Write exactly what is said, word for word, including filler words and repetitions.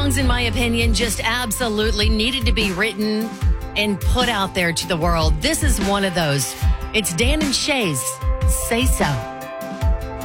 songs, in my opinion, just absolutely needed to be written and put out there to the world. This is one of those. It's Dan and Shay's Say So.